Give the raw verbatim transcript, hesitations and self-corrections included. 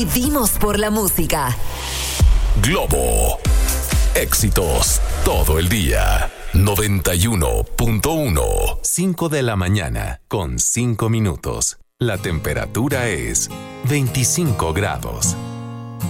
Vivimos por la música. Globo. Éxitos todo el día. noventa y uno punto uno. cinco de la mañana con cinco minutos. La temperatura es veinticinco grados.